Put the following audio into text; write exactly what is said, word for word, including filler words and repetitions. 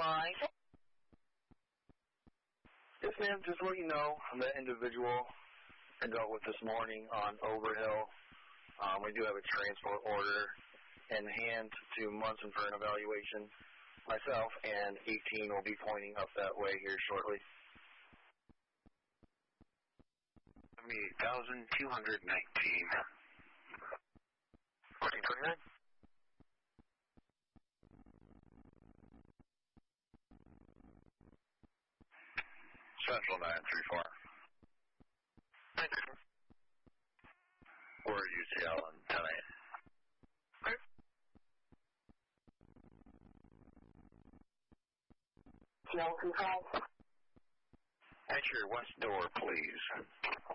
line. Yes, ma'am. Just let you know, the individual I dealt with this morning on Overhill, um, we do have a transport order in hand to Munson for an evaluation. Myself and eighteen will be pointing up that way here shortly. seventy-eight thousand two hundred nineteen. fourteen twenty-nine. Central nine three four. nine three four. We're U C L and ten eight. Okay. Control. At your west door, please.